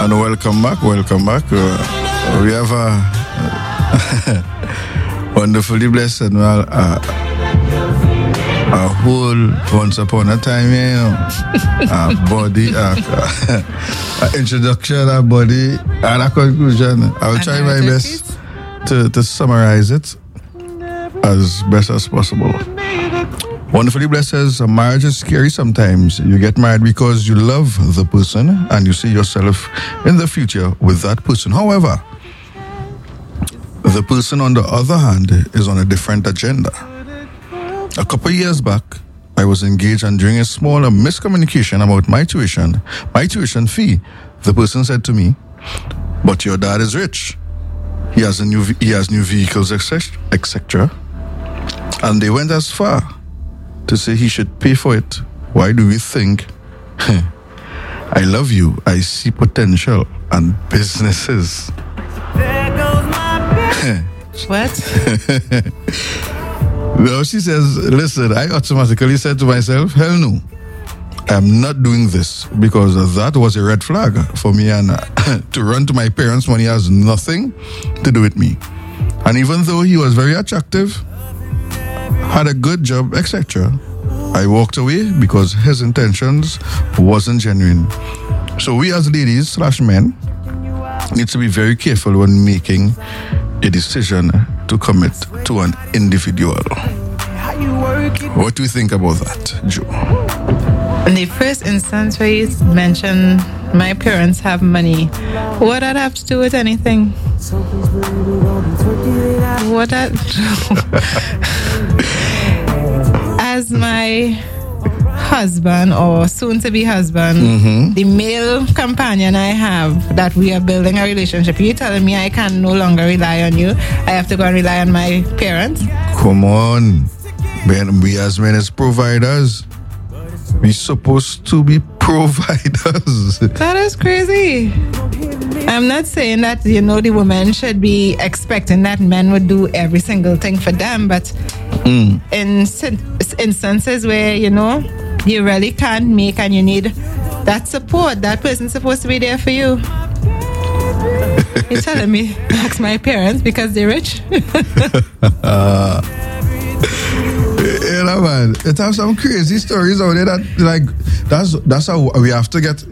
And welcome back. We have a wonderfully blessed and a whole once upon a time, a body, a introduction, a body, and a conclusion. I will try my best to summarize it as best as possible. Wonderfully blessed says, a marriage is scary sometimes. You get married because you love the person and you see yourself in the future with that person. However, the person on the other hand is on a different agenda. A couple of years back, I was engaged, and during a small miscommunication about my tuition fee, the person said to me, "But your dad is rich. He has new vehicles, etc." And they went as far to say he should pay for it. Why do we think? I love you. I see potential and businesses. What? No, she says, listen, I automatically said to myself, hell no. I'm not doing this, because that was a red flag for me, and to run to my parents when he has nothing to do with me. And even though he was very attractive, had a good job, etc., I walked away because his intentions wasn't genuine. So we as ladies / men need to be very careful when making a decision to commit to an individual. What do you think about that, Joe? In the first instance where you mentioned my parents have money, what that have to do with anything? What that... As my husband or soon-to-be husband, the male companion I have that we are building a relationship, you telling me I can no longer rely on you? I have to go and rely on my parents? Come on. We as men as providers, we supposed to be providers. That is crazy. I'm not saying that, the woman should be expecting that men would do every single thing for them, but in instances where, you really can't make and you need that support, that person's supposed to be there for you. You're telling me, ask my parents because they're rich? Man, it has some crazy stories out there that's how we have to get